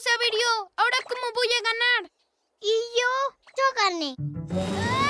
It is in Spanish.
se averió. ¿Ahora cómo voy a ganar? ¿Y yo? Yo gané.